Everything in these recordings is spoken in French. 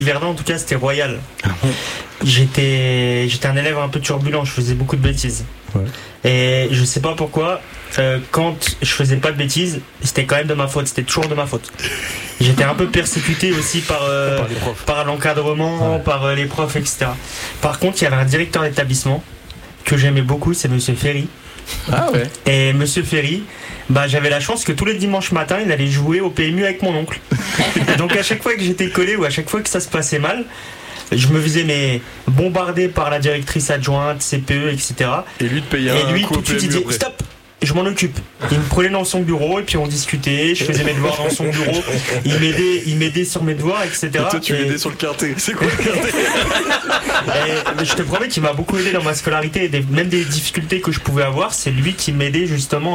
Verdun, en tout cas, c'était royal. J'étais un élève un peu turbulent, je faisais beaucoup de bêtises. Ouais. Et je sais pas pourquoi, quand je faisais pas de bêtises, c'était quand même de ma faute, c'était toujours de ma faute. J'étais un peu persécuté aussi par l'encadrement, par les profs, etc. Par contre, il y avait un directeur d'établissement que j'aimais beaucoup, c'est Monsieur Ferry. Ah ouais. Et Monsieur Ferry, j'avais la chance que tous les dimanches matins, il allait jouer au PMU avec mon oncle. Et donc à chaque fois que j'étais collé ou à chaque fois que ça se passait mal, je me faisais bombarder par la directrice adjointe, CPE, etc. Et lui de payer un coup tout de suite il disait stop, je m'en occupe. Il me prenait dans son bureau et puis on discutait, je faisais mes devoirs dans son bureau, il m'aidait sur mes devoirs, etc. Et toi tu m'aidais sur le quartier, c'est quoi le quartier? Et je te promets qu'il m'a beaucoup aidé dans ma scolarité, même des difficultés que je pouvais avoir, c'est lui qui m'aidait justement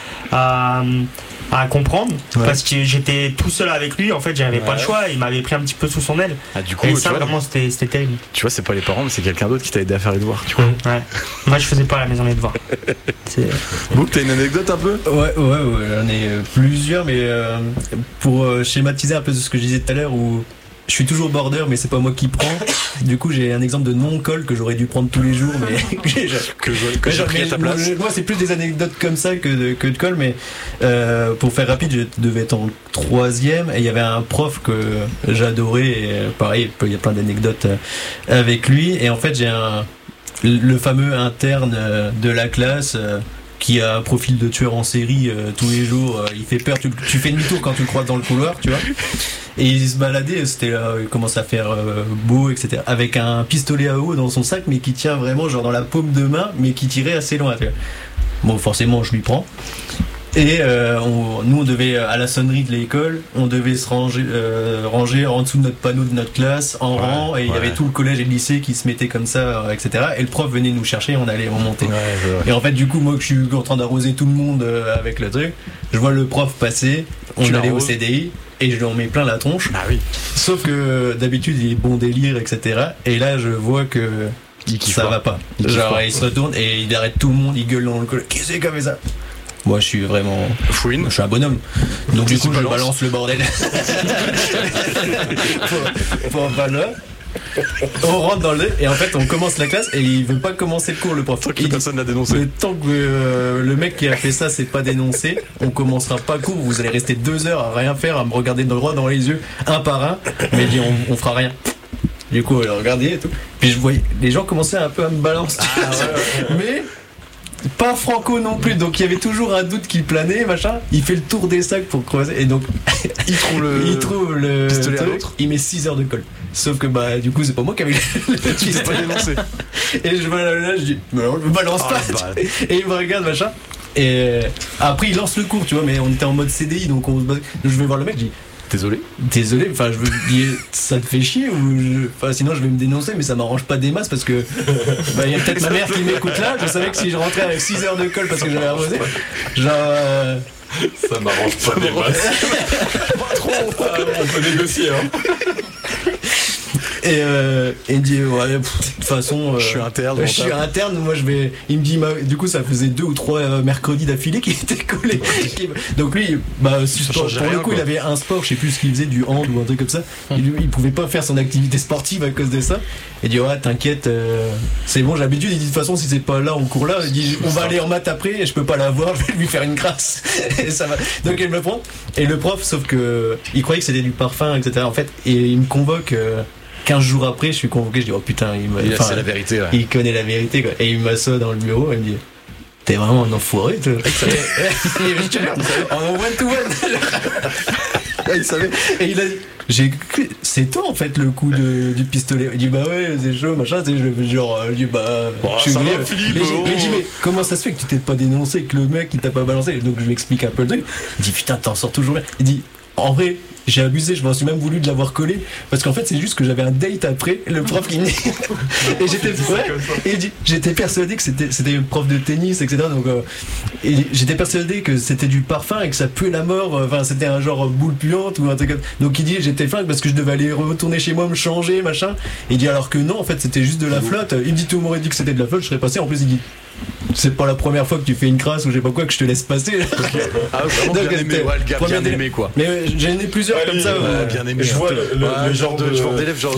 à comprendre, parce que j'étais tout seul avec lui, en fait j'avais pas le choix, il m'avait pris un petit peu sous son aile. Ah, du coup, et ça vraiment c'était terrible. Tu vois, c'est pas les parents mais c'est quelqu'un d'autre qui t'a aidé à faire les devoirs, tu vois. Ouais. Moi je faisais pas à la maison les devoirs. Book, t'as une anecdote un peu? Ouais, j'en ai plusieurs, mais pour schématiser un peu ce que je disais tout à l'heure, où je suis toujours border, mais c'est pas moi qui prends. Du coup, j'ai un exemple de non-colle que j'aurais dû prendre tous les jours, mais que j'ai pris à ta place. Moi, c'est plus des anecdotes comme ça que de colle, mais pour faire rapide, je devais être en 3e et il y avait un prof que j'adorais. Et pareil, il y a plein d'anecdotes avec lui. Et en fait, j'ai le fameux interne de la classe. Qui a un profil de tueur en série tous les jours, il fait peur, tu fais demi-tour quand tu le croises dans le couloir, tu vois. Et il se baladait, c'était là, il commence à faire beau, etc. Avec un pistolet à eau dans son sac, mais qui tient vraiment genre dans la paume de main, mais qui tirait assez loin. Tu vois. Bon, forcément, je lui prends. Et nous, on devait, à la sonnerie de l'école, on devait se ranger en dessous de notre panneau de notre classe, en rang, et il y avait tout le collège et le lycée qui se mettaient comme ça, etc. Et le prof venait nous chercher, on allait remonter. Et en fait, du coup, moi, que je suis en train d'arroser tout le monde avec le truc, je vois le prof passer, on allait au CDI, et je lui en mets plein la tronche. Ah oui. Sauf que d'habitude, il est bon délire, etc. Et là, je vois que ça va pas. Genre, il se retourne et il arrête tout le monde, il gueule dans le collège. Qu'est-ce que c'est comme ça? Moi, je suis vraiment. Fouine. Je suis un bonhomme. Donc, du coup, je balance le bordel. Pour là. On rentre dans le. Et en fait, on commence la classe et il veut pas commencer le cours, le prof. Tant que personne l'a dénoncé. Mais tant que le mec qui a fait ça, c'est pas dénoncé, on commencera pas le cours. Vous allez rester 2 heures à rien faire, à me regarder droit dans les yeux, un par un. Mais il dit, on fera rien. Du coup, regardez et tout. Puis je voyais. Les gens commençaient un peu à me balancer. Mais. Pas Franco non plus, donc il y avait toujours un doute qui planait, machin. Il fait le tour des sacs pour croiser, et donc il trouve le pistolet à truc, l'autre. il met 6 heures de colle. Sauf que du coup c'est pas moi qui avais le Tu t'es pas dénoncé. Et je je dis mais on me balance pas. Et il me regarde, machin. Et après il lance le cours, tu vois, mais on était en mode CDI, donc je vais voir le mec, je dis désolé, enfin je veux dire, ça te fait chier ou sinon je vais me dénoncer, mais ça m'arrange pas des masses parce que il y a peut-être ma mère qui m'écoute là. Je savais que si je rentrais avec 6 heures de colle parce que j'avais arrosé, genre ça m'arrange pas des masses. Pas trop, on peut négocier, hein. Et il me dit de toute façon je suis interne, moi je vais, il me dit du coup ça faisait 2 ou 3 mercredis d'affilée qu'il était collé. Donc lui pour le coup il avait un sport, je sais plus ce qu'il faisait, du hand ou un truc comme ça, il pouvait pas faire son activité sportive à cause de ça. Il dit t'inquiète, c'est bon, j'ai l'habitude. Il dit de toute façon si c'est pas là en cours là, il dit on va aller en maths après et je peux pas l'avoir, je vais lui faire une crasse. Et ça va. Donc il me le prend et le prof, sauf que il croyait que c'était du parfum, etc. en fait, et il me convoque 15 jours après, je suis convoqué, je dis putain, c'est la vérité, ouais. Il connaît la vérité, quoi. Et il m'assoit dans le bureau et il me dit t'es vraiment un enfoiré, toi. En one-to-one. Il savait. Et il a dit c'est toi en fait le coup du pistolet. Il dit ouais, c'est chaud, machin. Genre, je dis je suis ça grillé. va, Philippe, Mais il dit mais comment ça se fait que tu t'es pas dénoncé, que le mec il t'a pas balancé? Donc je lui explique un peu le truc. Il dit putain, t'en sors toujours bien. Il dit en vrai, j'ai abusé, je m'en suis même voulu de l'avoir collé parce qu'en fait c'est juste que j'avais un date après, le prof qui et j'étais persuadé que c'était le prof de tennis, etc. Donc et j'étais persuadé que c'était du parfum et que ça puait la mort, enfin c'était un genre boule puante ou un truc comme ça. Donc il dit j'étais flingue parce que je devais aller retourner chez moi me changer, machin. Et il dit alors que non, en fait c'était juste de la flotte. Il me dit tout le monde aurait dit que c'était de la flotte, je serais passé. En plus il dit c'est pas la première fois que tu fais une crasse ou je sais pas quoi que je te laisse passer. Ah, vraiment bien aimé, ouais, le gars bien aimé quoi. Mais j'en ai plusieurs comme ça. Bien aimé. Je vois le genre d'élève, genre